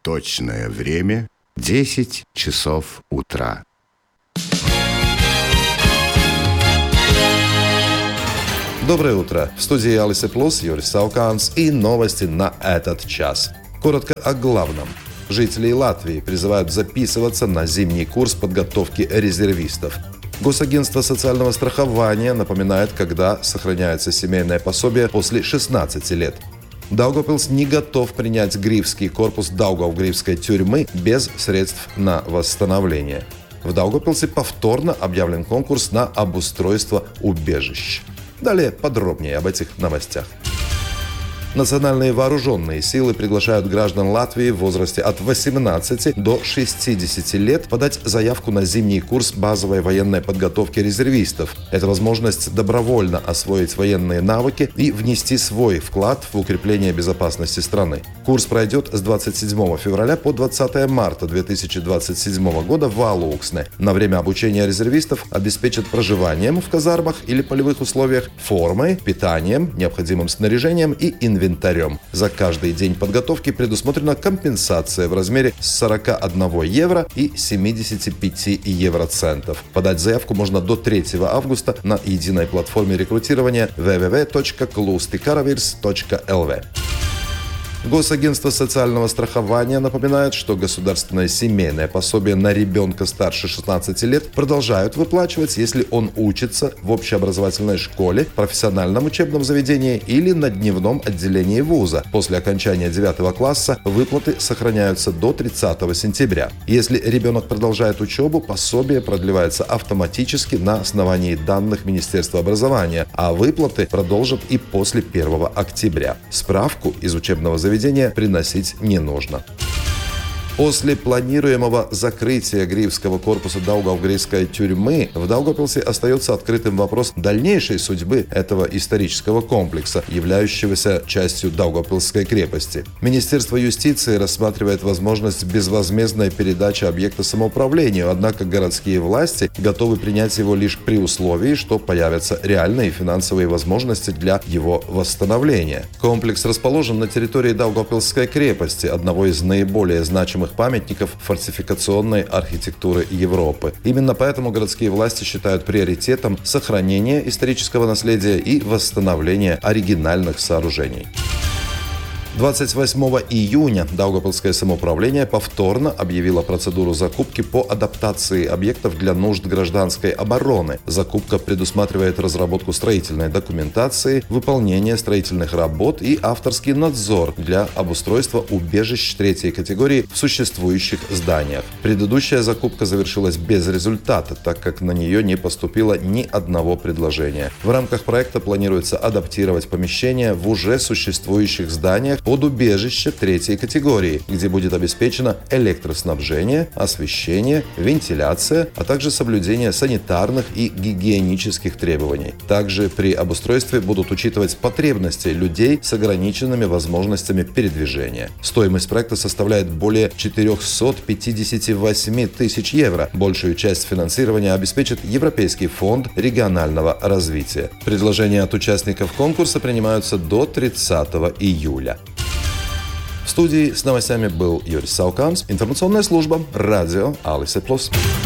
Точное время 10 часов утра. Доброе утро. В студии Алисе Плюс Юрий Сауканс и новости на этот час. Коротко о главном. Жители Латвии призывают записываться на зимний курс подготовки резервистов. Госагентство социального страхования напоминает, когда сохраняется семейное пособие после 16 лет. Даугавпилс не готов принять Грифский корпус Даугавгрифской тюрьмы без средств на восстановление. В Даугавпилсе повторно объявлен конкурс на обустройство убежищ. Далее подробнее об этих новостях. Национальные вооруженные силы приглашают граждан Латвии в возрасте от 18 до 60 лет подать заявку на зимний курс базовой военной подготовки резервистов. Это возможность добровольно освоить военные навыки и внести свой вклад в укрепление безопасности страны. Курс пройдет с 27 февраля по 20 марта 2027 года в Алуксне. На время обучения резервистов обеспечат проживанием в казармах или полевых условиях, формой, питанием, необходимым снаряжением и инвентарем. За каждый день подготовки предусмотрена компенсация в размере 41 евро и 75 евроцентов. Подать заявку можно до 3 августа на единой платформе рекрутирования www.klustikaravīrs.lv. Госагентство социального страхования напоминает, что государственное семейное пособие на ребенка старше 16 лет продолжают выплачивать, если он учится в общеобразовательной школе, профессиональном учебном заведении или на дневном отделении вуза. После окончания 9 класса выплаты сохраняются до 30 сентября. Если ребенок продолжает учебу, пособие продлевается автоматически на основании данных Министерства образования, а выплаты продолжат и после 1 октября. Справку из учебного заведения приносить не нужно. После планируемого закрытия Грифского корпуса Даугавгрифской тюрьмы в Даугавпилсе остается открытым вопрос дальнейшей судьбы этого исторического комплекса, являющегося частью Даугавпилсской крепости. Министерство юстиции рассматривает возможность безвозмездной передачи объекта самоуправлению, однако городские власти готовы принять его лишь при условии, что появятся реальные финансовые возможности для его восстановления. Комплекс расположен на территории Даугавпилсской крепости, одного из наиболее значимых памятников фортификационной архитектуры Европы. Именно поэтому городские власти считают приоритетом сохранение исторического наследия и восстановление оригинальных сооружений. 28 июня Даугавпилское самоуправление повторно объявило процедуру закупки по адаптации объектов для нужд гражданской обороны. Закупка предусматривает разработку строительной документации, выполнение строительных работ и авторский надзор для обустройства убежищ 3 категории в существующих зданиях. Предыдущая закупка завершилась без результата, так как на нее не поступило ни одного предложения. В рамках проекта планируется адаптировать помещения в уже существующих зданиях под убежище 3 категории, где будет обеспечено электроснабжение, освещение, вентиляция, а также соблюдение санитарных и гигиенических требований. Также при обустройстве будут учитывать потребности людей с ограниченными возможностями передвижения. Стоимость проекта составляет более 458 тысяч евро. Большую часть финансирования обеспечит Европейский фонд регионального развития. Предложения от участников конкурса принимаются до 30 июля. В студии с новостями был Юрий Сауканс, информационная служба «Радио Алисе Плюс».